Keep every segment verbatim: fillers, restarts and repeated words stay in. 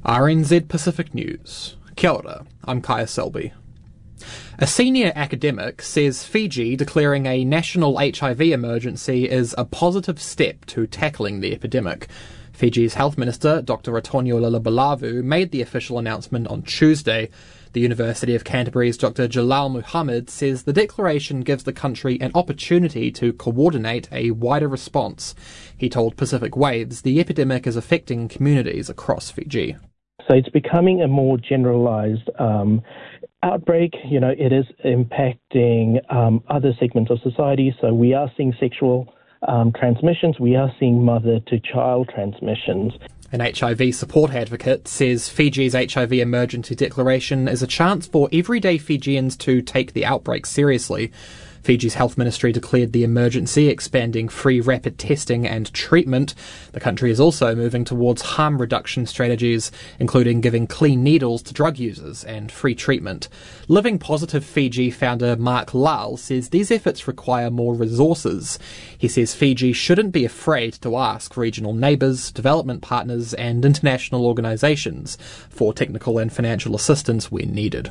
R N Z Pacific News. Kia ora, I'm Kaya Selby. A senior academic says Fiji declaring a national H I V emergency is a positive step to tackling the epidemic. Fiji's Health Minister, Doctor Ratonio Lalabalavu, made the official announcement on Tuesday. The University of Canterbury's Doctor Jalal Muhammad says the declaration gives the country an opportunity to coordinate a wider response. He told Pacific Waves the epidemic is affecting communities across Fiji. So it's becoming a more generalised um, outbreak. You know, it is impacting um, other segments of society. So we are seeing sexual um, transmissions. We are seeing mother-to-child transmissions. An H I V support advocate says Fiji's H I V emergency declaration is a chance for everyday Fijians to take the outbreak seriously. Fiji's health ministry declared the emergency, expanding free rapid testing and treatment. The country is also moving towards harm reduction strategies, including giving clean needles to drug users and free treatment. Living Positive Fiji founder Mark Lal says these efforts require more resources. He says Fiji shouldn't be afraid to ask regional neighbours, development partners and international organisations for technical and financial assistance when needed.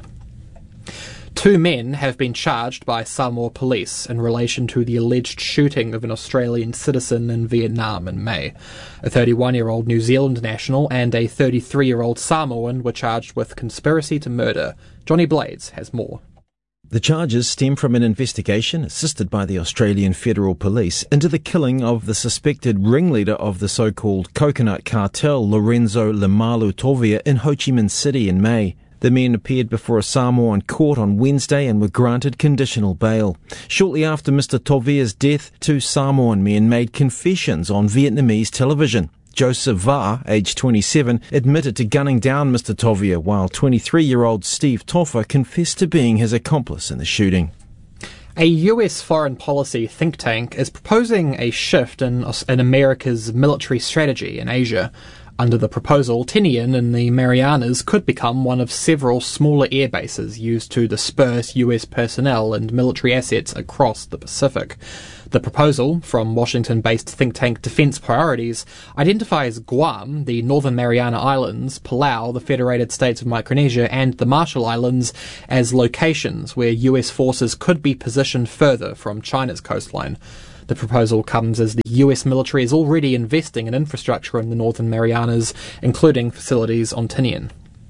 Two men have been charged by Samoa police in relation to the alleged shooting of an Australian citizen in Vietnam in May. A thirty-one-year-old New Zealand national and a thirty-three-year-old Samoan were charged with conspiracy to murder. Johnny Blades has more. The charges stem from an investigation assisted by the Australian Federal Police into the killing of the suspected ringleader of the so-called coconut cartel, Lorenzo Lemalu Tovia, in Ho Chi Minh City in May. The men appeared before a Samoan court on Wednesday and were granted conditional bail. Shortly after Mister Tovia's death, two Samoan men made confessions on Vietnamese television. Joseph Va, aged twenty-seven, admitted to gunning down Mister Tovia, while twenty-three-year-old Steve Toffa confessed to being his accomplice in the shooting. A U S foreign policy think tank is proposing a shift in, in America's military strategy in Asia. Under the proposal, Tinian in the Marianas could become one of several smaller air bases used to disperse U S personnel and military assets across the Pacific. The proposal, from Washington-based think tank Defense Priorities, identifies Guam, the Northern Mariana Islands, Palau, the Federated States of Micronesia, and the Marshall Islands as locations where U S forces could be positioned further from China's coastline. The proposal comes as the U S military is already investing in infrastructure in the Northern Marianas, including facilities on Tinian.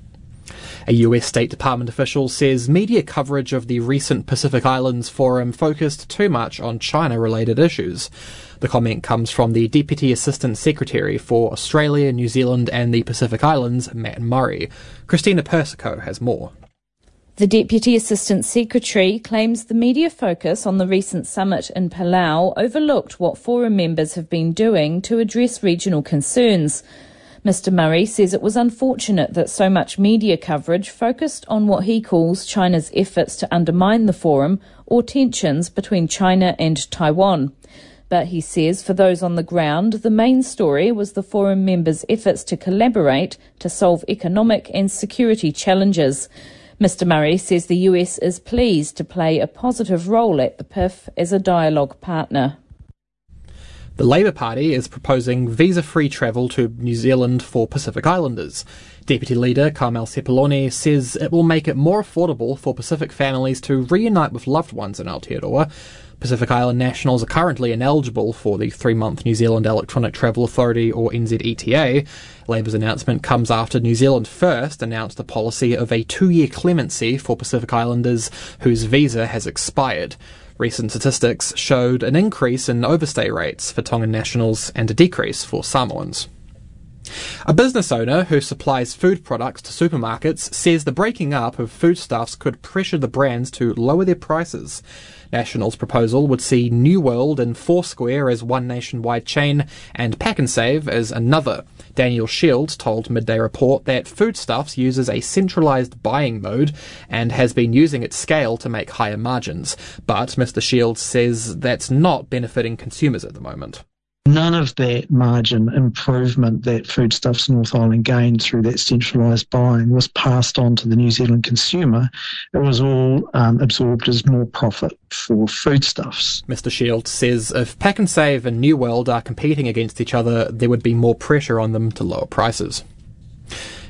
A U S State Department official says media coverage of the recent Pacific Islands Forum focused too much on China-related issues. The comment comes from the Deputy Assistant Secretary for Australia, New Zealand and the Pacific Islands, Matt Murray. Christina Persico has more. The Deputy Assistant Secretary claims the media focus on the recent summit in Palau overlooked what forum members have been doing to address regional concerns. Mister Murray says it was unfortunate that so much media coverage focused on what he calls China's efforts to undermine the forum or tensions between China and Taiwan. But he says for those on the ground, the main story was the forum members' efforts to collaborate to solve economic and security challenges. Mister Murray says the U S is pleased to play a positive role at the P I F as a dialogue partner. The Labour Party is proposing visa-free travel to New Zealand for Pacific Islanders. Deputy Leader Carmel Sepuloni says it will make it more affordable for Pacific families to reunite with loved ones in Aotearoa. Pacific Island nationals are currently ineligible for the three-month New Zealand Electronic Travel Authority, or N Z E T A. Labour's announcement comes after New Zealand First announced a policy of a two-year clemency for Pacific Islanders whose visa has expired. Recent statistics showed an increase in overstay rates for Tongan nationals and a decrease for Samoans. A business owner who supplies food products to supermarkets says the breaking up of foodstuffs could pressure the brands to lower their prices. National's proposal would see New World and Foursquare as one nationwide chain and Pack and Save as another. Daniel Shields told Midday Report that Foodstuffs uses a centralised buying mode and has been using its scale to make higher margins. But Mister Shields says that's not benefiting consumers at the moment. None of that margin improvement that Foodstuffs North Island gained through that centralised buying was passed on to the New Zealand consumer. It was all um, absorbed as more profit for Foodstuffs. Mister Shields says if Pack and Save and New World are competing against each other, there would be more pressure on them to lower prices.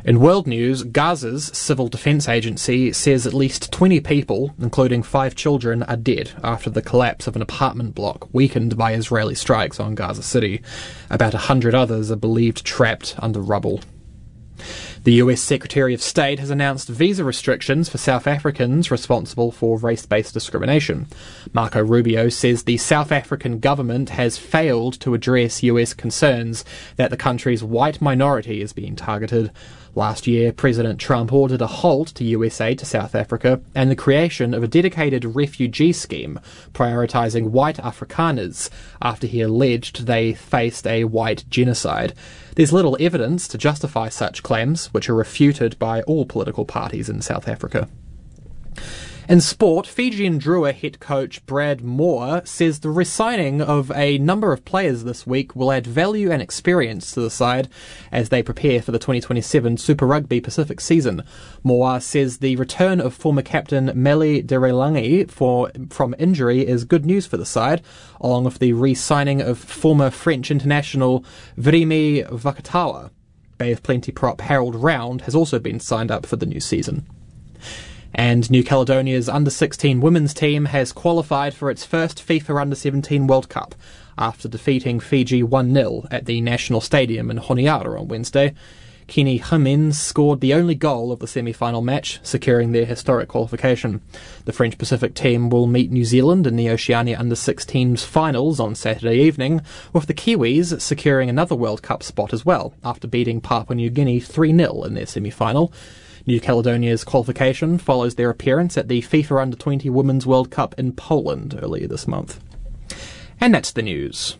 In world news, Gaza's civil defence agency says at least twenty people, including five children, are dead after the collapse of an apartment block weakened by Israeli strikes on Gaza City. About a hundred others are believed trapped under rubble. The U S Secretary of State has announced visa restrictions for South Africans responsible for race-based discrimination. Marco Rubio says the South African government has failed to address U S concerns that the country's white minority is being targeted. Last year, President Trump ordered a halt to U S aid to South Africa and the creation of a dedicated refugee scheme prioritising white Afrikaners after he alleged they faced a white genocide. There's little evidence to justify such claims, which are refuted by all political parties in South Africa. In sport, Fijian Drua head coach Brad Moore says the re-signing of a number of players this week will add value and experience to the side as they prepare for the twenty twenty-seven Super Rugby Pacific season. Moore says the return of former captain Meli Derelangi for, from injury is good news for the side, along with the re-signing of former French international Virimi Vakatawa. Bay of Plenty prop Harold Round has also been signed up for the new season. And New Caledonia's under sixteen women's team has qualified for its first FIFA under seventeen World Cup after defeating Fiji one nil at the National Stadium in Honiara on Wednesday. Kenny Jimenez scored the only goal of the semi-final match, securing their historic qualification. The French Pacific team will meet New Zealand in the Oceania under sixteens finals on Saturday evening, with the Kiwis securing another World Cup spot as well, after beating Papua New Guinea three nil in their semi-final. New Caledonia's qualification follows their appearance at the FIFA under twenty Women's World Cup in Poland earlier this month. And that's the news.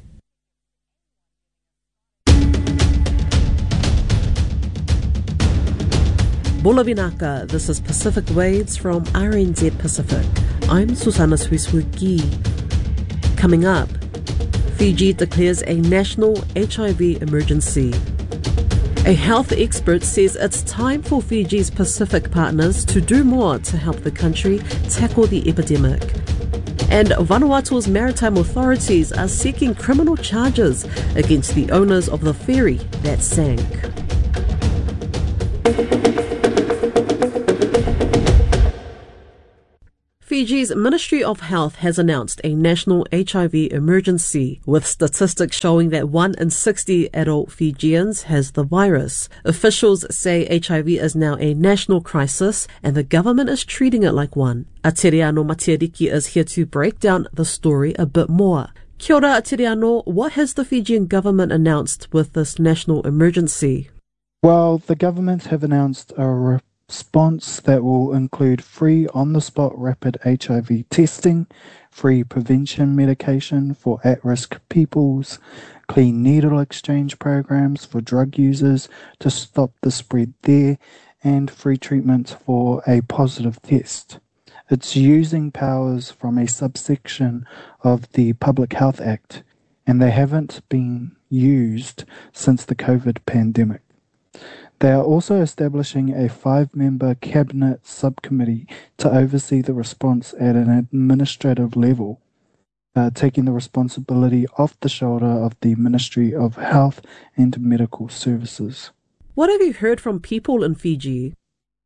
Bula Binaka, this is Pacific Waves from R N Z Pacific. I'm Susanna Swiswiki. Coming up, Fiji declares a national H I V emergency. A health expert says it's time for Fiji's Pacific partners to do more to help the country tackle the epidemic. And Vanuatu's maritime authorities are seeking criminal charges against the owners of the ferry that sank. Fiji's Ministry of Health has announced a national H I V emergency, with statistics showing that one in sixty adult Fijians has the virus. Officials say H I V is now a national crisis and the government is treating it like one. Atiriano Matiariki is here to break down the story a bit more. Kia ora, Atiriano, what has the Fijian government announced with this national emergency? Well, the government have announced a re- response that will include free on-the-spot rapid H I V testing, free prevention medication for at-risk peoples, clean needle exchange programs for drug users to stop the spread there, and free treatment for a positive test. It's using powers from a subsection of the Public Health Act, and they haven't been used since the COVID pandemic. They are also establishing a five-member cabinet subcommittee to oversee the response at an administrative level, uh, taking the responsibility off the shoulder of the Ministry of Health and Medical Services. What have you heard from people in Fiji?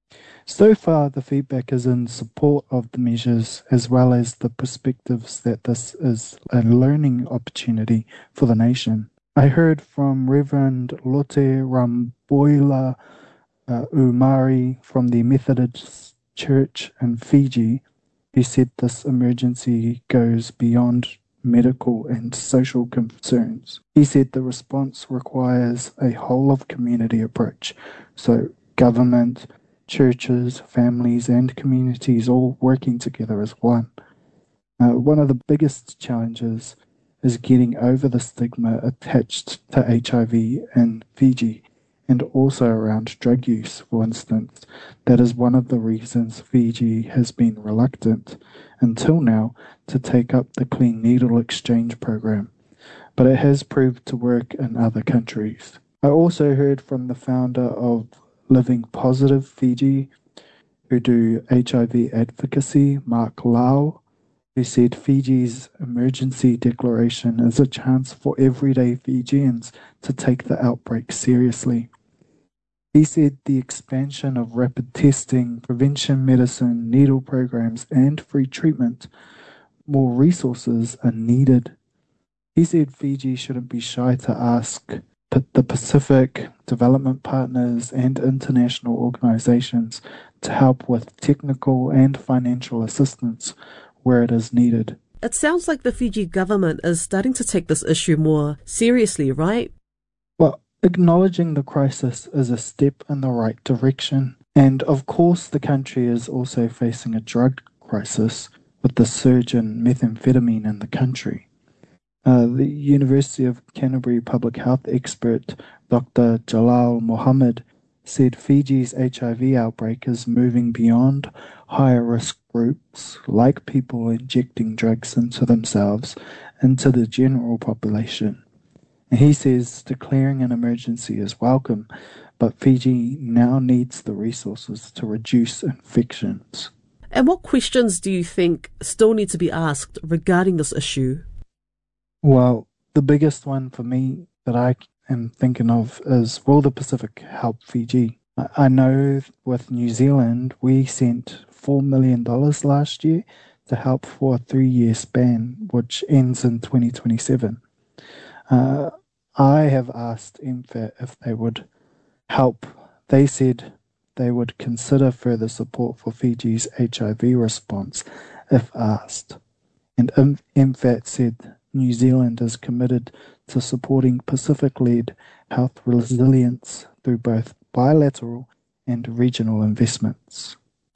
So far, the feedback is in support of the measures, as well as the perspectives that this is a learning opportunity for the nation. I heard from Reverend Lote Ramboila uh, Umari from the Methodist Church in Fiji, who said this emergency goes beyond medical and social concerns. He said the response requires a whole-of-community approach, so government, churches, families and communities all working together as one. Uh, one of the biggest challenges is getting over the stigma attached to H I V in Fiji, and also around drug use, for instance. That is one of the reasons Fiji has been reluctant, until now, to take up the Clean Needle Exchange program, but it has proved to work in other countries. I also heard from the founder of Living Positive Fiji, who do H I V advocacy, Mark Lau, who said Fiji's emergency declaration is a chance for everyday Fijians to take the outbreak seriously. He said the expansion of rapid testing, prevention medicine, needle programs, and free treatment, more resources are needed. He said Fiji shouldn't be shy to ask the Pacific, development partners, and international organizations to help with technical and financial assistance where it is needed. It sounds like the Fiji government is starting to take this issue more seriously, right? Well, acknowledging the crisis is a step in the right direction. And of course, the country is also facing a drug crisis with the surge in methamphetamine in the country. Uh, the University of Canterbury public health expert Doctor Jalal Mohammed said Fiji's H I V outbreak is moving beyond higher risk groups like people injecting drugs into themselves into the general population. And he says declaring an emergency is welcome, but Fiji now needs the resources to reduce infections. And what questions do you think still need to be asked regarding this issue? Well, the biggest one for me that I am thinking of is, will the Pacific help Fiji? I know with New Zealand, we sent four million dollars last year to help for a three-year span, which ends in twenty twenty-seven. Uh, I have asked M F A T if they would help. They said they would consider further support for Fiji's H I V response if asked. And M F A T said New Zealand is committed to supporting Pacific-led health resilience through both bilateral and regional investments.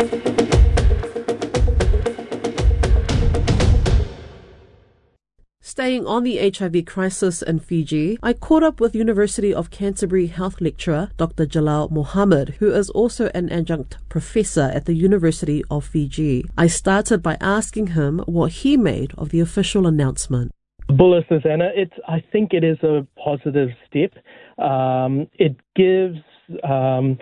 Staying on the H I V crisis in Fiji, I caught up with University of Canterbury health lecturer Doctor Jalal Mohammed, who is also an adjunct professor at the University of Fiji. I started by asking him what he made of the official announcement. Bullis, Susanna, it's, I think it is a positive step. Um, it gives um,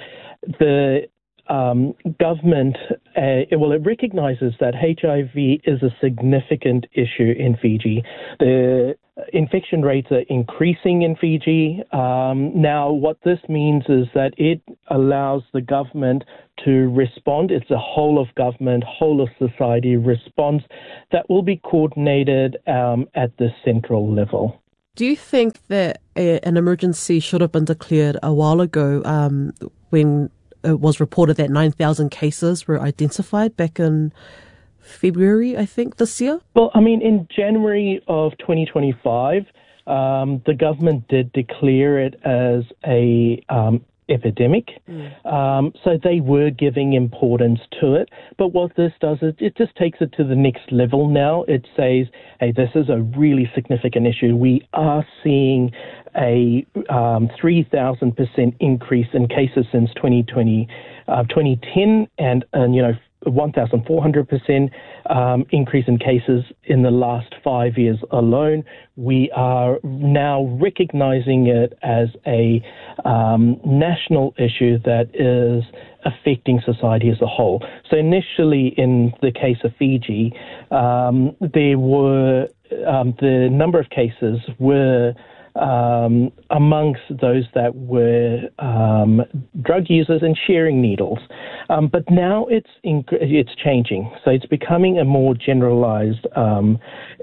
the um, government, uh, well, it recognises that H I V is a significant issue in Fiji. The infection rates are increasing in Fiji. Um, now, what this means is that it allows the government to respond. It's a whole of government, whole of society response that will be coordinated um, at the central level. Do you think that a, an emergency should have been declared a while ago um, when it was reported that nine thousand cases were identified back in February, I think, this year? Well, I mean, in January of twenty twenty-five, um, the government did declare it as a um, epidemic. Mm. Um, so they were giving importance to it. But what this does is it just takes it to the next level now. It says, hey, this is a really significant issue. We are seeing a um, three thousand percent increase in cases since twenty twenty, uh, twenty ten, and, and you know, one thousand four hundred percent um, increase in cases in the last five years alone. We are now recognizing it as a um, national issue that is affecting society as a whole. So initially, in the case of Fiji, um, there were um, the number of cases were Um, amongst those that were um, drug users and sharing needles. Um, but now it's inc- it's changing. So it's becoming a more generalized um,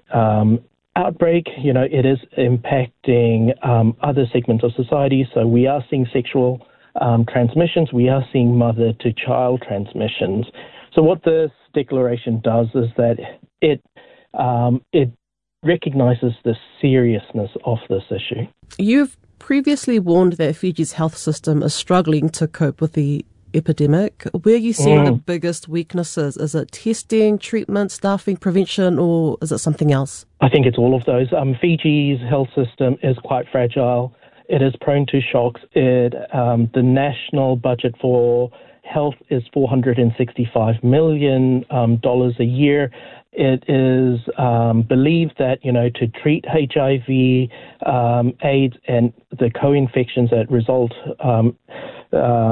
um, outbreak. You know, it is impacting um, other segments of society. So we are seeing sexual um, transmissions. We are seeing mother-to-child transmissions. So what this declaration does is that it um, it recognises the seriousness of this issue. You've previously warned that Fiji's health system is struggling to cope with the epidemic. Where are you seeing mm. the biggest weaknesses? Is it testing, treatment, staffing, prevention, or is it something else? I think it's all of those. Um, Fiji's health system is quite fragile. It is prone to shocks. It um, the national budget for health is four hundred sixty-five million dollars um, a year. It is um, believed that, you know, to treat H I V, um, AIDS, and the co-infections that result um, um,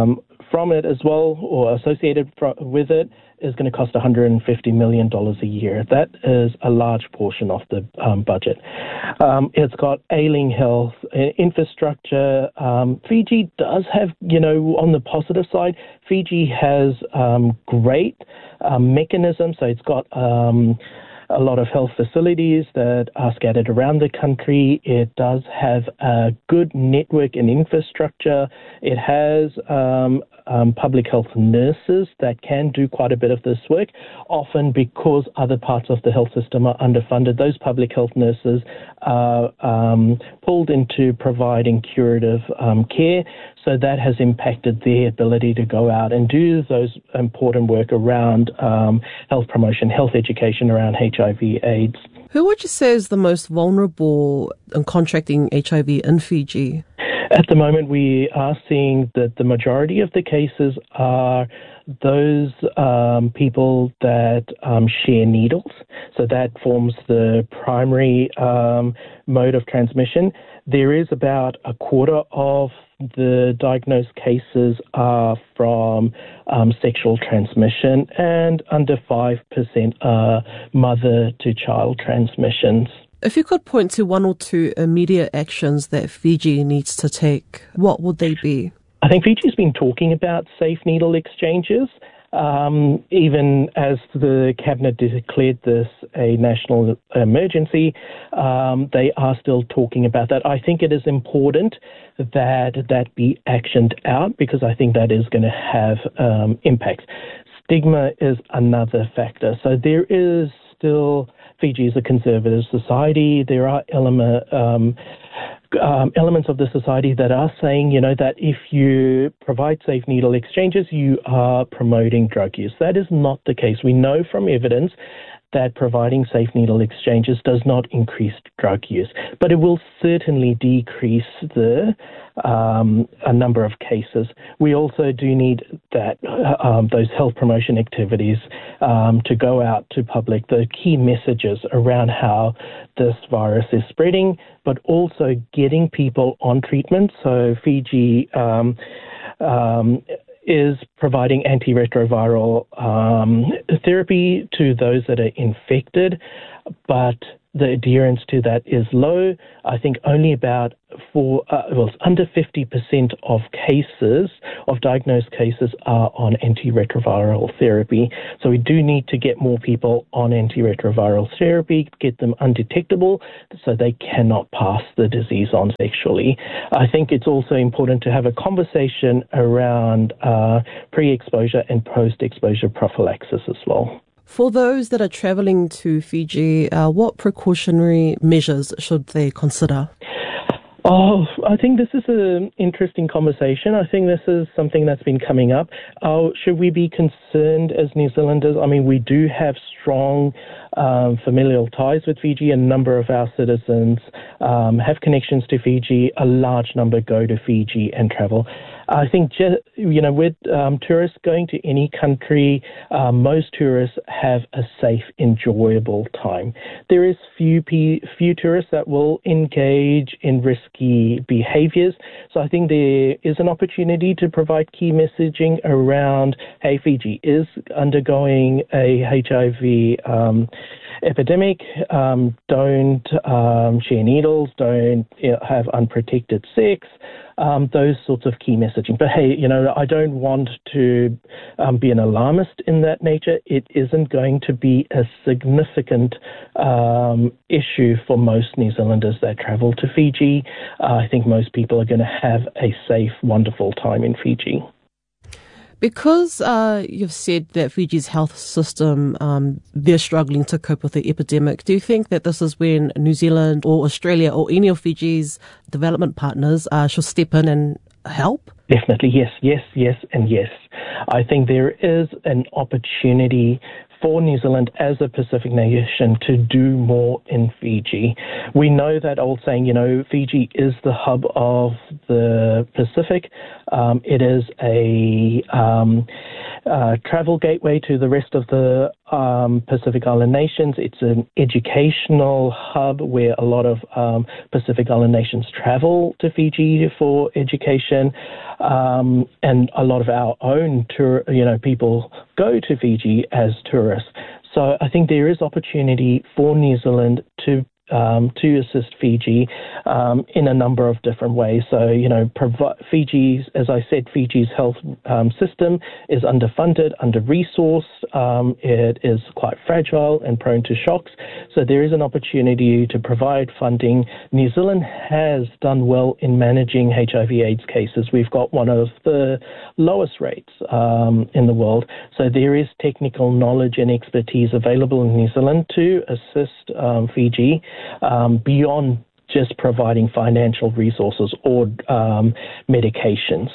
from it as well, or associated fr- with it, is going to cost one hundred fifty million dollars a year. That is a large portion of the um, budget. Um, it's got ailing health, infrastructure. Um, Fiji does have, you know, on the positive side, Fiji has um, great um, mechanisms. So it's got um, a lot of health facilities that are scattered around the country. It does have a good network and infrastructure. It has um, um, public health nurses that can do quite a bit of this work, often because other parts of the health system are underfunded. Those public health nurses are um, pulled into providing curative um, care, so that has impacted their ability to go out and do those important work around um, health promotion, health education around H I V AIDS. Who would you say is the most vulnerable in contracting H I V in Fiji? At the moment, we are seeing that the majority of the cases are those um, people that um, share needles. So that forms the primary um, mode of transmission. There is about a quarter of the diagnosed cases are from um, sexual transmission, and under five percent are mother-to-child transmissions. If you could point to one or two immediate actions that Fiji needs to take, what would they be? I think Fiji's been talking about safe needle exchanges. Um, even as the Cabinet declared this a national emergency, um, they are still talking about that. I think it is important that that be actioned out, because I think that is going to have um, impacts. Stigma is another factor. So there is still, Fiji is a conservative society. There are element, um, um, elements of the society that are saying, you know, that if you provide safe needle exchanges, you are promoting drug use. That is not the case. We know from evidence that providing safe needle exchanges does not increase drug use, but it will certainly decrease the um, a number of cases. We also do need that um, those health promotion activities um, to go out to public, the key messages around how this virus is spreading, but also getting people on treatment. So Fiji um, um, is providing antiretroviral um, therapy to those that are infected, but the adherence to that is low. I think only about four, uh, well, under fifty percent of cases, of diagnosed cases, are on antiretroviral therapy. So we do need to get more people on antiretroviral therapy, get them undetectable so they cannot pass the disease on sexually. I think it's also important to have a conversation around uh, pre-exposure and post-exposure prophylaxis as well. For those that are travelling to Fiji, uh, what precautionary measures should they consider? Oh, I think this is an interesting conversation. I think this is something that's been coming up. Uh, should we be concerned as New Zealanders? I mean, we do have strong um, familial ties with Fiji. A number of our citizens um, have connections to Fiji. A large number go to Fiji and travel. I think, you know, with um, tourists going to any country, uh, most tourists have a safe, enjoyable time. There is few p- few tourists that will engage in risky behaviours. So I think there is an opportunity to provide key messaging around, hey, Fiji is undergoing a H I V um, epidemic. Um, don't um, share needles. Don't you know, have unprotected sex. Um, those sorts of key messaging. But hey, you know, I don't want to um, be an alarmist in that nature. It isn't going to be a significant um, issue for most New Zealanders that travel to Fiji. Uh, I think most people are going to have a safe, wonderful time in Fiji. Because uh, you've said that Fiji's health system, um, they're struggling to cope with the epidemic, do you think that this is when New Zealand or Australia or any of Fiji's development partners uh, should step in and help? Definitely, yes, yes, yes, and yes. I think there is an opportunity for New Zealand as a Pacific nation to do more in Fiji. We know that old saying, you know, Fiji is the hub of the Pacific. Um, it is a um, uh, travel gateway to the rest of the um, Pacific Island nations. It's an educational hub where a lot of um, Pacific Island nations travel to Fiji for education, um, and a lot of our own tour, you know, people go to Fiji as tourists. So I think there is opportunity for New Zealand to Um, to assist Fiji um, in a number of different ways. So, you know, provi- Fiji's, as I said, Fiji's health um, system is underfunded, under-resourced. Um, it is quite fragile and prone to shocks. So there is an opportunity to provide funding. New Zealand has done well in managing H I V AIDS cases. We've got one of the lowest rates um, in the world. So there is technical knowledge and expertise available in New Zealand to assist um, Fiji Um, beyond just providing financial resources or um, medications.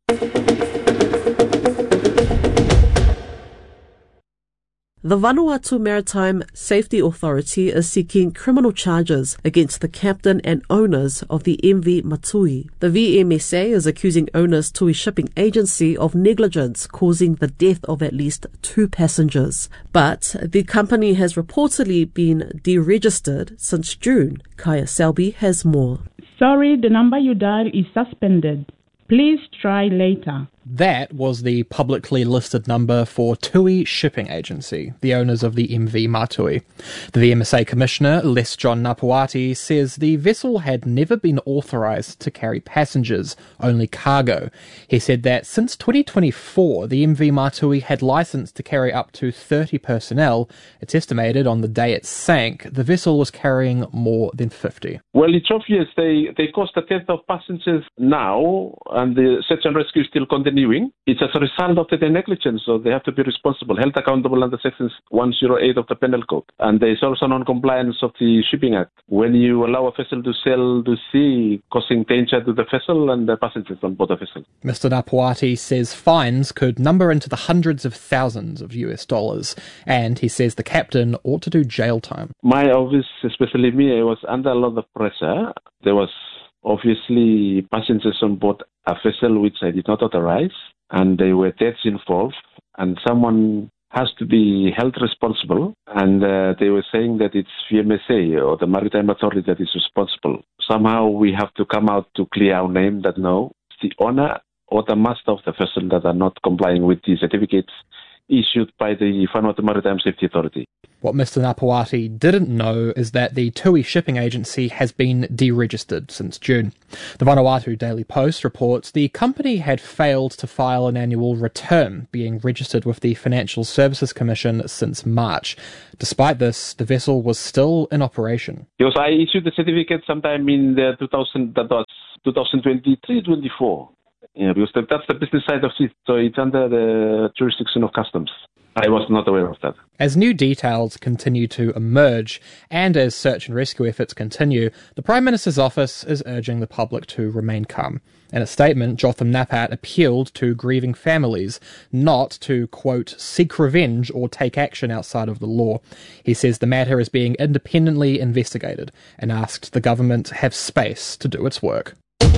The Vanuatu Maritime Safety Authority is seeking criminal charges against the captain and owners of the M V Matui. The V M S A is accusing owners Tui Shipping Agency of negligence causing the death of at least two passengers. But the company has reportedly been deregistered since June. Kaya Selby has more. Sorry, the number you dialed is suspended. Please try later. That was the publicly listed number for Tui Shipping Agency, the owners of the M V Matui. The V M S A Commissioner, Les John Napuati, says the vessel had never been authorised to carry passengers, only cargo. He said that since twenty twenty-four, the M V Matui had licence to carry up to thirty personnel. It's estimated on the day it sank, the vessel was carrying more than fifty. Well, it's obvious they, they cost a tenth of passengers now, and the search and rescue is still continuing. It's as a result of their negligence, so they have to be responsible, held accountable under Section one oh eight of the Penal Code. And there is also non-compliance of the Shipping Act. When you allow a vessel to sail to sea, causing danger to the vessel and the passengers on board the vessel. Mister Napuati says fines could number into the hundreds of thousands of U S dollars, and he says the captain ought to do jail time. My office, especially me, I was under a lot of pressure. There was obviously passengers on board a vessel which I did not authorize, and there were deaths involved, and someone has to be held responsible, and uh, they were saying that it's V M S A or the Maritime Authority that is responsible. Somehow we have to come out to clear our name that no, it's the owner or the master of the vessel that are not complying with the certificates issued by the Vanuatu Maritime Safety Authority. What Mister Napuati didn't know is that the Tui Shipping Agency has been deregistered since June. The Vanuatu Daily Post reports the company had failed to file an annual return, being registered with the Financial Services Commission since March. Despite this, the vessel was still in operation. Because I issued the certificate sometime in the two thousand, that was twenty twenty-three twenty-four. Yeah, because that's the business side of it, so it's under the jurisdiction of customs. I was not aware of that. As new details continue to emerge, and as search and rescue efforts continue, the Prime Minister's office is urging the public to remain calm. In a statement, Jotham Napat appealed to grieving families not to, quote, seek revenge or take action outside of the law. He says the matter is being independently investigated and asked the government to have space to do its work.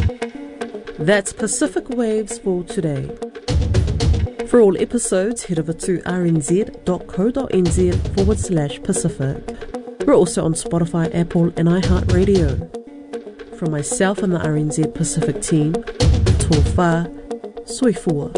That's Pacific Waves for today. For all episodes, head over to rnz.co.nz forward slash Pacific. We're also on Spotify, Apple and iHeartRadio. From myself and the R N Z Pacific team, tō whā, soifua.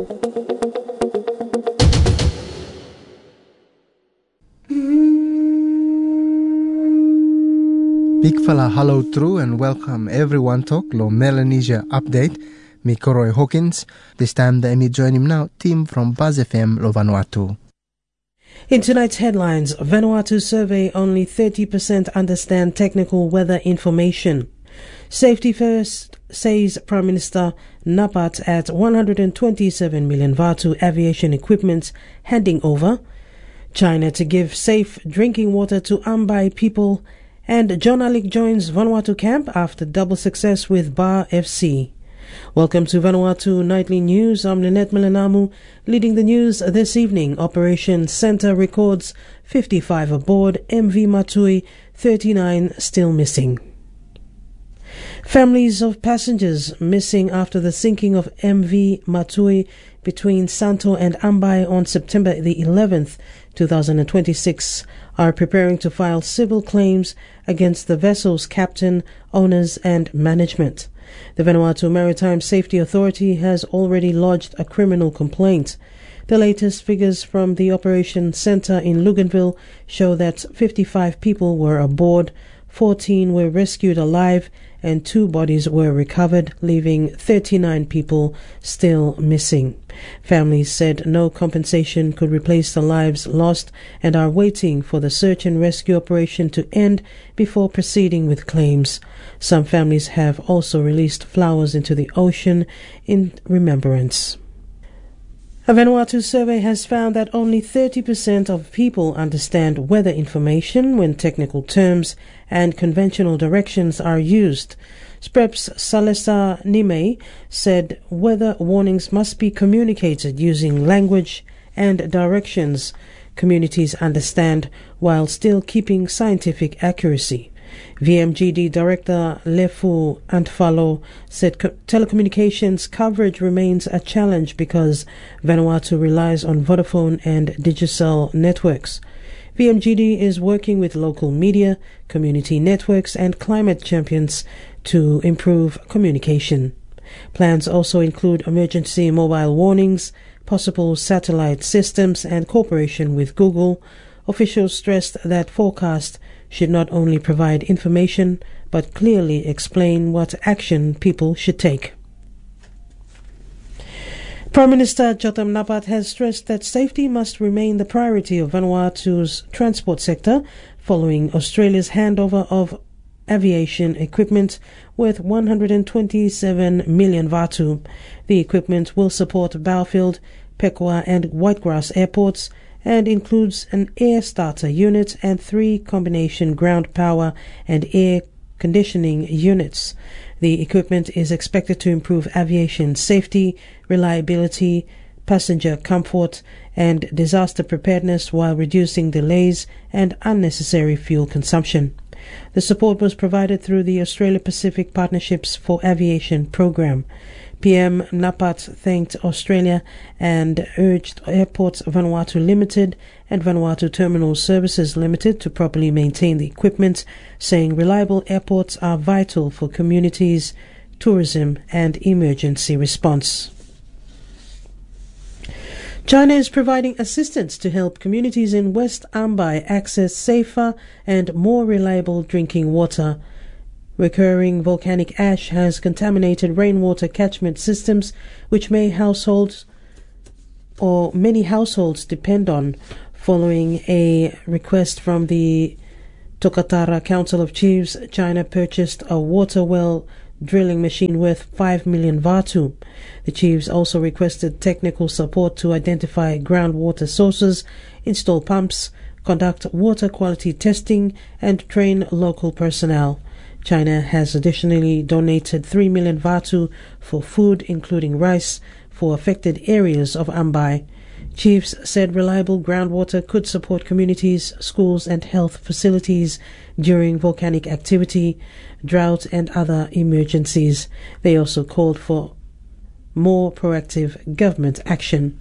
Big fella hello true and welcome everyone to Lo Melanesia Update. Me Koroi Hawkins. This time the me join him now, team from Buzz F M Lo Vanuatu. In tonight's headlines, Vanuatu survey only thirty percent understand technical weather information. Safety first, says Prime Minister Napat at one hundred twenty-seven million Vatu aviation equipment handing over. China to give safe drinking water to Ambai people. And John Alick joins Vanuatu camp after double success with Bar F C. Welcome to Vanuatu Nightly News. I'm Lynette Milanamu, leading the news this evening. Operation Center records fifty-five aboard, M V Matui, thirty-nine still missing. Families of passengers missing after the sinking of M V Matui between Santo and Ambai on September the eleventh, twenty twenty-six are preparing to file civil claims against the vessel's captain, owners and management. The Vanuatu Maritime Safety Authority has already lodged a criminal complaint. The latest figures from the Operation Center in Luganville show that fifty-five people were aboard, fourteen were rescued alive, and two bodies were recovered, leaving thirty-nine people still missing. Families said no compensation could replace the lives lost and are waiting for the search and rescue operation to end before proceeding with claims. Some families have also released flowers into the ocean in remembrance. A Vanuatu survey has found that only thirty percent of people understand weather information when technical terms and conventional directions are used. Spreps Salesa Nime said weather warnings must be communicated using language and directions communities understand while still keeping scientific accuracy. V M G D Director Lefu Antfalo said co- telecommunications coverage remains a challenge because Vanuatu relies on Vodafone and Digicel networks. V M G D is working with local media, community networks and climate champions to improve communication. Plans also include emergency mobile warnings, possible satellite systems and cooperation with Google. Officials stressed that forecast should not only provide information but clearly explain what action people should take. Prime Minister Jotam Napat has stressed that safety must remain the priority of Vanuatu's transport sector following Australia's handover of aviation equipment worth one hundred twenty-seven million Vatu. The equipment will support Bowfield, Pekua and Whitegrass airports and includes an air starter unit and three combination ground power and air conditioning units. The equipment is expected to improve aviation safety, reliability, passenger comfort and disaster preparedness while reducing delays and unnecessary fuel consumption. The support was provided through the Australia-Pacific Partnerships for Aviation program. P M Napat thanked Australia and urged Airports Vanuatu Limited and Vanuatu Terminal Services Limited to properly maintain the equipment, saying reliable airports are vital for communities, tourism and emergency response. China is providing assistance to help communities in West Ambai access safer and more reliable drinking water. Recurring volcanic ash has contaminated rainwater catchment systems, which may households or many households depend on. Following a request from the Tokatara Council of Chiefs, China purchased a water well drilling machine worth five million Vatu. The chiefs also requested technical support to identify groundwater sources, install pumps, conduct water quality testing, and train local personnel. China has additionally donated three million Vatu for food, including rice, for affected areas of Ambai. Chiefs said reliable groundwater could support communities, schools and health facilities during volcanic activity, drought and other emergencies. They also called for more proactive government action.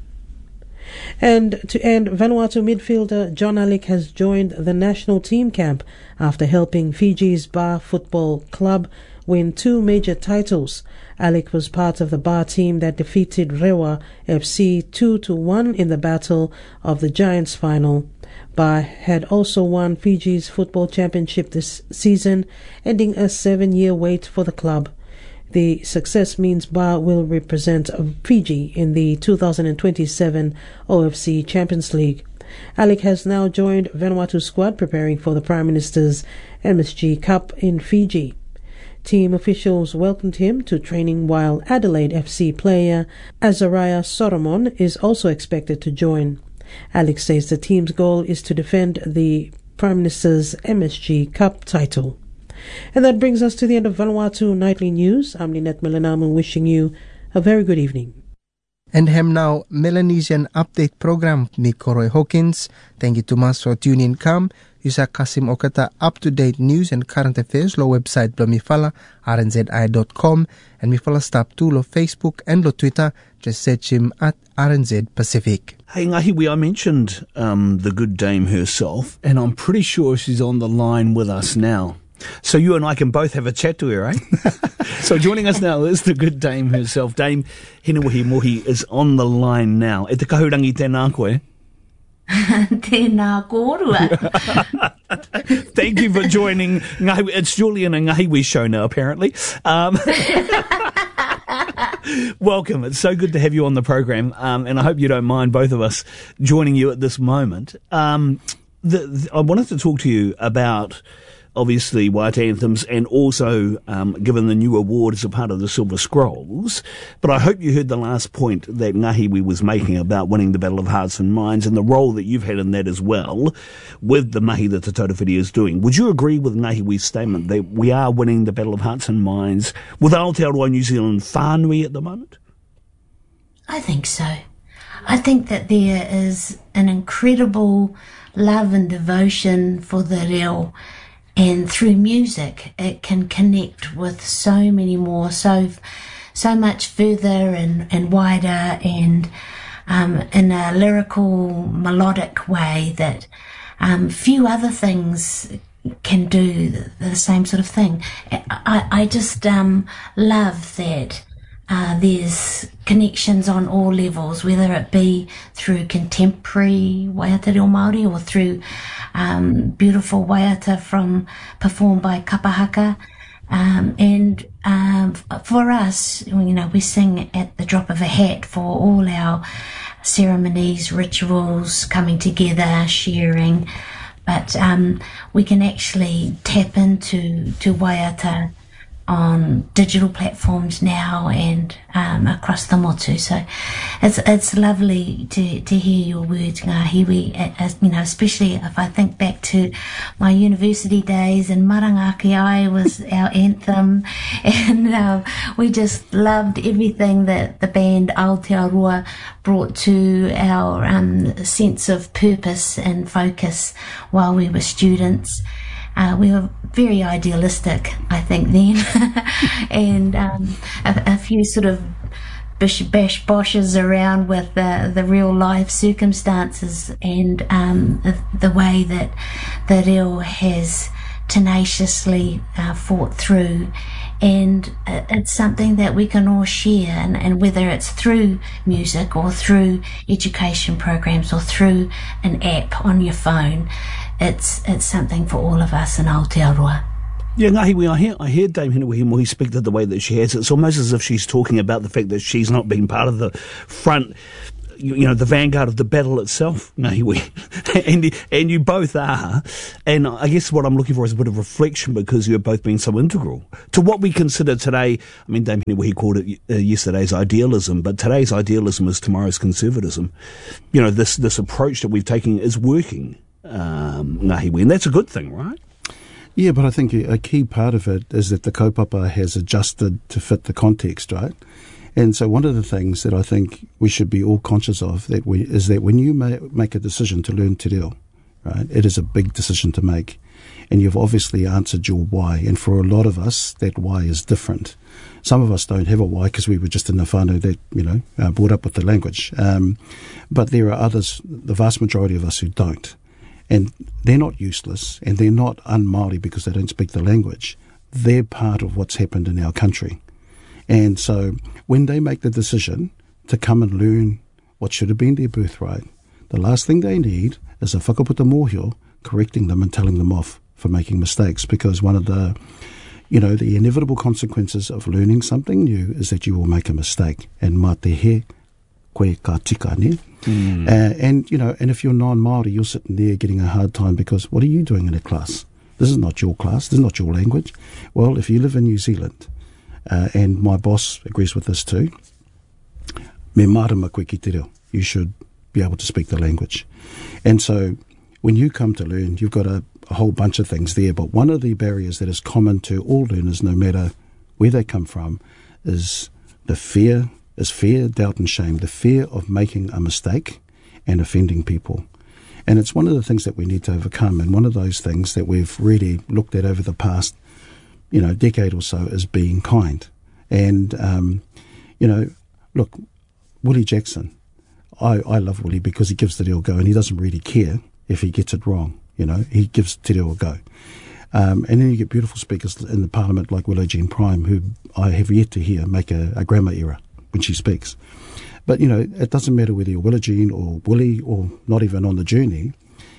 And to end, Vanuatu midfielder John Alick has joined the national team camp after helping Fiji's Bar Football Club win two major titles. Alick was part of the Bar team that defeated Rewa F C two to one in the Battle of the Giants final. Bar had also won Fiji's football championship this season, ending a seven-year wait for the club. The success means Bar will represent Fiji in the two thousand twenty-seven O F C Champions League. Alick has now joined Vanuatu squad preparing for the Prime Minister's M S G Cup in Fiji. Team officials welcomed him to training, while Adelaide F C player Azariah Solomon is also expected to join. Alick says the team's goal is to defend the Prime Minister's M S G Cup title. And that brings us to the end of Vanuatu Nightly News. I'm Lynette Melanamu wishing you a very good evening. And hem now Melanesian Update program ni Koroy Hawkins. Thank you to mas for tuning in. Come Isa Kasim Okata up-to-date news and current affairs lo website lo mifala r n z i dot com and mifala stop to lo Facebook and lo Twitter, just search him at R N Z Pacific. Hey Ngahiwi, I mentioned um, the good dame herself, and I'm pretty sure she's on the line with us now. So you and I can both have a chat to her, eh? So joining us now is the good dame herself. Dame Hinewahi Mohi is on the line now. E te kahurangi tēnā koe. Tēnā kōrua. Thank you for joining Ngahiwi. It's Julian and Ngahiwi show now, apparently. Um, welcome. It's so good to have you on the program, um, and I hope you don't mind both of us joining you at this moment. Um, the, the, I wanted to talk to you about, obviously, White Anthems, and also um, given the new award as a part of the Silver Scrolls. But I hope you heard the last point that Ngahiwi was making about winning the Battle of Hearts and Minds and the role that you've had in that as well with the mahi that Te Tautawhiti is doing. Would you agree with Ngahiwi's statement that we are winning the Battle of Hearts and Minds with Aotearoa New Zealand whānui at the moment? I think so. I think that there is an incredible love and devotion for the reo. And through music, it can connect with so many more, so so much further and, and wider, and um, in a lyrical, melodic way that um, few other things can do the, the same sort of thing. I, I just um, love that uh, there's connections on all levels, whether it be through contemporary waiata reo Māori or through um, beautiful waiata from performed by kapahaka. Um, and um, for us, you know, we sing at the drop of a hat for all our ceremonies, rituals, coming together, sharing. But um, we can actually tap into to waiata on digital platforms now and um, across the motu. So it's it's lovely to, to hear your words, Ngahiwi, as, you know, especially if I think back to my university days, and Marangaki Ai was our anthem, and uh, we just loved everything that the band Aotearoa brought to our um, sense of purpose and focus while we were students. Uh, we were very idealistic, I think, then, and um, a, a few sort of bish bash boshes around with the, the real life circumstances, and um, the, the way that the reo has tenaciously uh, fought through. And it's something that we can all share, and, and whether it's through music or through education programs or through an app on your phone, it's it's something for all of us in Aotearoa. Yeah, Ngahiwi, I hear, I hear Dame Hinewahi Mohi speak to the way that she has. It's almost as if she's talking about the fact that she's not been part of the front, you, you know, the vanguard of the battle itself, Ngahiwi. and, and you both are. And I guess what I'm looking for is a bit of reflection, because you've both been so integral to what we consider today. I mean, Dame Hinewahi called it uh, yesterday's idealism, but today's idealism is tomorrow's conservatism. You know, this, this approach that we've taken is working, um, Ngahiwi, and that's a good thing, right? Yeah, but I think a key part of it is that the kaupapa has adjusted to fit the context, right? And so one of the things that I think we should be all conscious of that we is that when you ma- make a decision to learn te reo, right, it is a big decision to make. And you've obviously answered your why. And for a lot of us, that why is different. Some of us don't have a why because we were just in the whānau that, you know, uh, brought up with the language. Um, but there are others, the vast majority of us, who don't. And they're not useless, and they're not un-Māori because they don't speak the language. They're part of what's happened in our country. And so when they make the decision to come and learn what should have been their birthright, the last thing they need is a whakaputa mōhio correcting them and telling them off for making mistakes, because one of the, you know, the inevitable consequences of learning something new is that you will make a mistake. And mā te he, koe ka tika ne. Mm. Uh, and, you know, and if you're non-Māori, you're sitting there getting a hard time because what are you doing in a class? This is not your class. This is not your language. Well, if you live in New Zealand, uh, and my boss agrees with this too, me marama koe ki te reo. You should be able to speak the language. And so when you come to learn, you've got a, a whole bunch of things there. But one of the barriers that is common to all learners, no matter where they come from, is the fear is fear, doubt and shame, the fear of making a mistake and offending people. And it's one of the things that we need to overcome, and one of those things that we've really looked at over the past, you know, decade or so is being kind. And, um, you know, look, Willie Jackson, I, I love Willie because he gives the deal a go, and he doesn't really care if he gets it wrong, you know, he gives the deal a go. Um, and then you get beautiful speakers in the Parliament like Willow Jean Prime, who I have yet to hear make a, a grammar error when she speaks. But, you know, it doesn't matter whether you're Willow Jean or Willie or not even on the journey.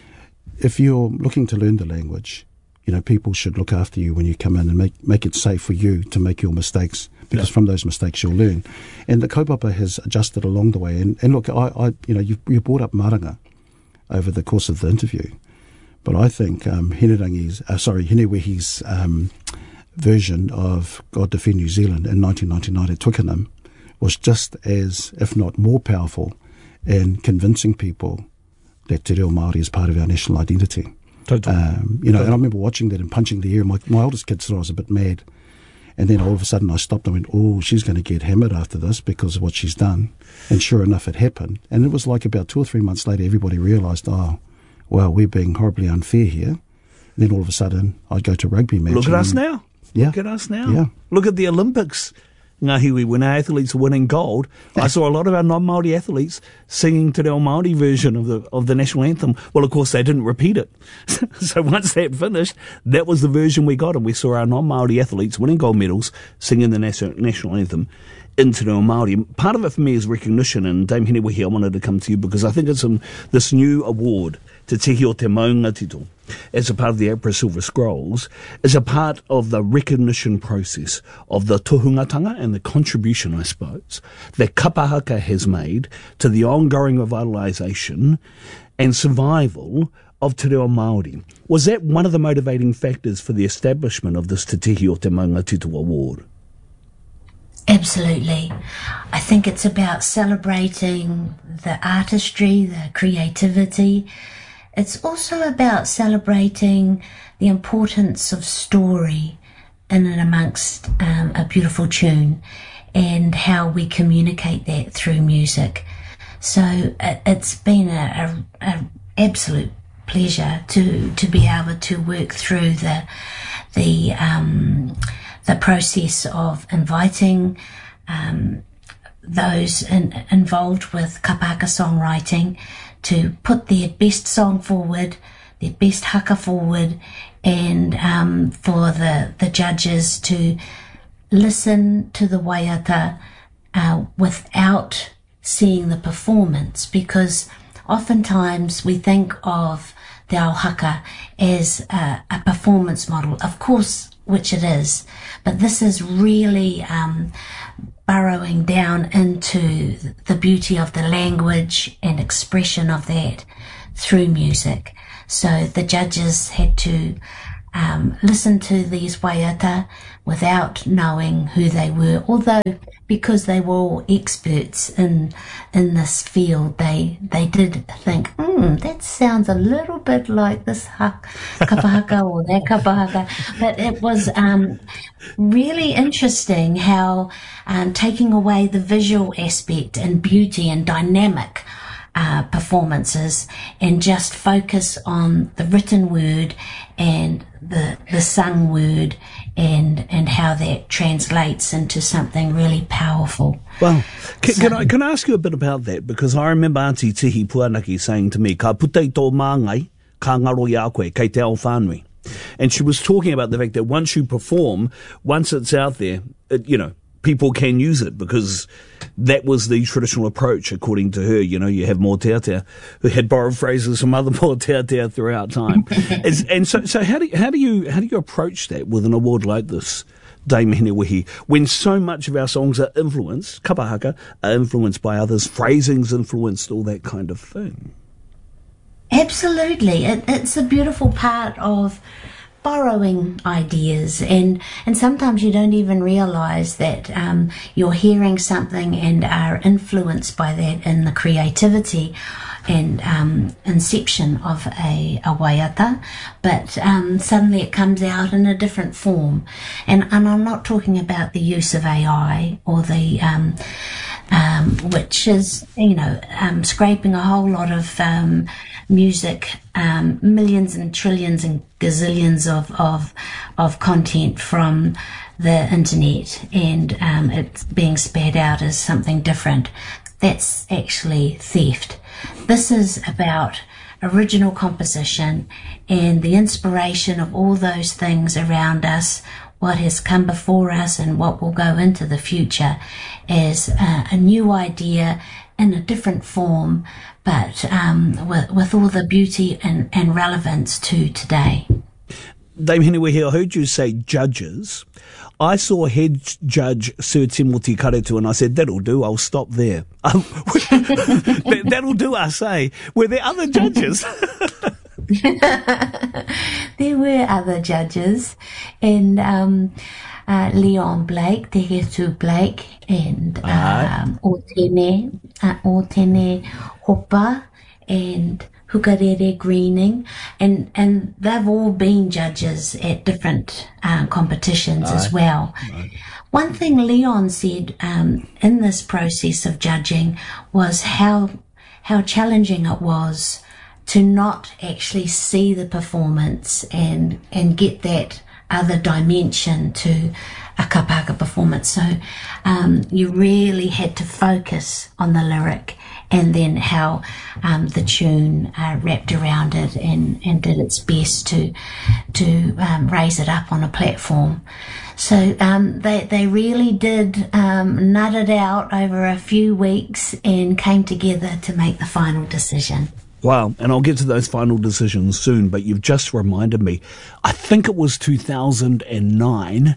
If you're looking to learn the language, you know, people should look after you when you come in and make, make it safe for you to make your mistakes, because yeah. from those mistakes you'll learn. And the kaupapa has adjusted along the way. And, and look, I, I you know, you, you brought up maranga over the course of the interview. But I think um, Hinerangi's, uh, sorry, Hinewehi's um, version of God Defend New Zealand in nineteen ninety-nine at Twickenham was just as, if not more powerful, in convincing people that Te Reo Māori is part of our national identity. Totally. Um, you know, totally. And I remember watching that and punching the air. My, my oldest kid thought I was a bit mad. And then all of a sudden I stopped and went, oh, she's going to get hammered after this because of what she's done. And sure enough, it happened. And it was like about two or three months later, everybody realised, oh, well, we're being horribly unfair here. And then all of a sudden, I'd go to a rugby match. Look at us now. Yeah. Look at us now. Yeah. Look at the Olympics. Ngahiwi, when our athletes are winning gold, I saw a lot of our non-Māori athletes singing to the Māori version of the of the national anthem. Well, of course, they didn't repeat it. So once that finished, that was the version we got, and we saw our non-Māori athletes winning gold medals, singing the national, national anthem in Te Reo Māori. Part of it for me is recognition, and Dame Hinewehi, I wanted to come to you because I think it's um, this new award, Te Tihi o Te Maunga Tito, as a part of the APRA Silver Scrolls, is a part of the recognition process of the tohungatanga and the contribution, I suppose, that Kapahaka has made to the ongoing revitalisation and survival of Te Reo Māori. Was that one of the motivating factors for the establishment of this Te Tihi o Te Maunga Tito award? Absolutely. I think it's about celebrating the artistry, the creativity. It's also about celebrating the importance of story in and amongst um, a beautiful tune and how we communicate that through music. So it, it's been a, a, a absolute pleasure to, to be able to work through the the um, the process of inviting um, those in, involved with kapahaka songwriting to put their best song forward, their best haka forward, and um, for the, the judges to listen to the waiata uh, without seeing the performance, because oftentimes we think of the ao haka as a, a performance model, of course, which it is, but this is really um, burrowing down into the beauty of the language and expression of that through music. So the judges had to um, listen to these waiata without knowing who they were, although because they were all experts in in this field, they they did think, hmm, that sounds a little bit like this ha- kapahaka or that kapahaka. But it was um, really interesting how um, taking away the visual aspect and beauty and dynamic uh, performances and just focus on the written word and the the sung word and and how that translates into something really powerful. Well, can, so, can I can I ask you a bit about that? Because I remember Auntie Tihi Puanaki saying to me, "Ka putei tō māngai, ka ngaro i a koe, kei te ao whānui." And she was talking about the fact that once you perform, once it's out there, it, you know, people can use it, because that was the traditional approach, according to her. You know, you have mō te atea who had borrowed phrases from other mō te atea throughout time. It's, and so, so how do you, how do you how do you approach that with an award like this, Dame Hinewehi, when so much of our songs are influenced, kapahaka, are influenced by others, phrasing's influenced, all that kind of thing? Absolutely. It, it's a beautiful part of borrowing ideas, and and sometimes you don't even realize that um, you're hearing something and are influenced by that in the creativity and um, inception of a, a waiata, but um, suddenly it comes out in a different form. And, and I'm not talking about the use of A I or the um, um, which is, you know, um, scraping a whole lot of um, music, um, millions and trillions and gazillions of, of, of content from the internet, and um, it's being spared out as something different. That's actually theft. This is about original composition and the inspiration of all those things around us, what has come before us and what will go into the future as uh, a new idea in a different form, but um, with, with all the beauty and, and relevance to today. Dame Henry here, I heard you say judges. I saw head judge Sir Timothy Karetu and I said, that'll do, I'll stop there. Um, that, that'll do, I say. Were there other judges? There were other judges, and um, uh, Leon Blake, Te Hetu Blake, and um, Otene, uh, Otene Hopa, and Hukarere Greening, and, and they've all been judges at different um, competitions Aye. as well. Aye. One thing Leon said um, in this process of judging was how how challenging it was to not actually see the performance and and get that other dimension to a kapaka performance. So um, you really had to focus on the lyric and then how um, the tune uh, wrapped around it and, and did its best to to um, raise it up on a platform. So um, they they really did um, nut it out over a few weeks and came together to make the final decision. Wow, and I'll get to those final decisions soon, but you've just reminded me. I think it was two thousand nine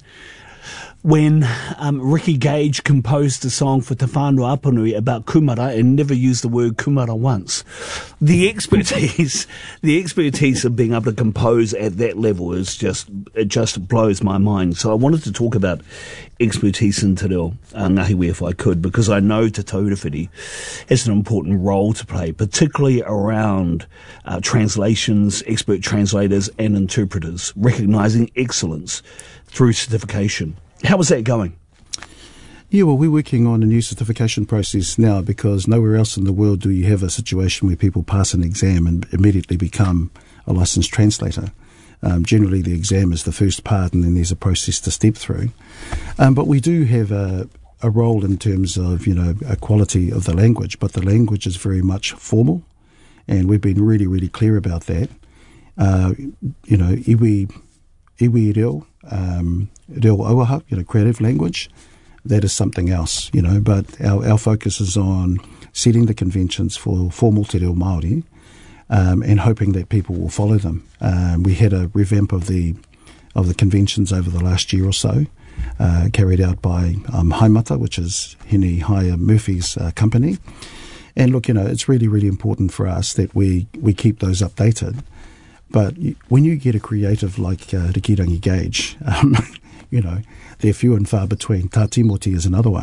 when um, Ricky Gage composed a song for Te Whānau Apanui about kumara and never used the word kumara once. The expertise, the expertise of being able to compose at that level is just, it just blows my mind. So I wanted to talk about expertise in te reo, uh, ngahiwi if I could, because I know Te Taurewhiti has an important role to play, particularly around uh, translations, expert translators and interpreters, recognising excellence through certification. How is that going? Yeah, well, we're working on a new certification process now because nowhere else in the world do you have a situation where people pass an exam and immediately become a licensed translator. Um, generally, the exam is the first part and then there's a process to step through. Um, but we do have a, a role in terms of, you know, a quality of the language, but the language is very much formal and we've been really, really clear about that. Uh, you know, iwi, iwi reo, um, reo auaha, you know, creative language, that is something else, you know, but our, our focus is on setting the conventions for formal te reo Māori um, and hoping that people will follow them. Um, we had a revamp of the of the conventions over the last year or so, uh, carried out by um, Haimata, which is Henny Hire Murphy's uh, company. And look, you know, it's really, really important for us that we, we keep those updated. But when you get a creative like uh, Rikirangi Gage, um, you know, they're few and far between. Tā Timoti is another one.